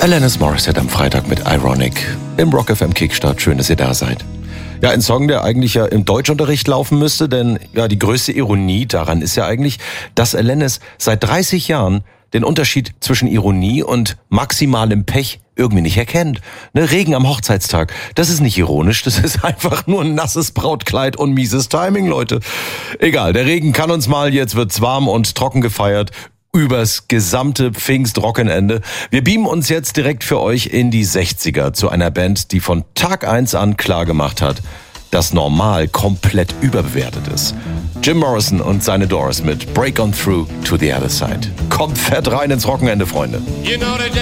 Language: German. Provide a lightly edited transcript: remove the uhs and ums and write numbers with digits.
Alanis Morissette am Freitag mit Ironic im Rock FM Kickstart. Schön, dass ihr da seid. Ja, ein Song, der eigentlich ja im Deutschunterricht laufen müsste, denn ja, die größte Ironie daran ist ja eigentlich, dass Alanis seit 30 Jahren den Unterschied zwischen Ironie und maximalem Pech irgendwie nicht erkennt. Ne, Regen am Hochzeitstag, das ist nicht ironisch, das ist einfach nur ein nasses Brautkleid und mieses Timing, Leute. Egal, der Regen kann uns mal, jetzt wird's warm und trocken gefeiert. Übers gesamte Pfingst-Wochenende. Wir beamen uns jetzt direkt für euch in die 60er zu einer Band, die von Tag 1 an klargemacht hat, dass normal komplett überbewertet ist. Jim Morrison und seine Doors mit Break On Through to the Other Side. Kommt fett rein ins Wochenende, Freunde.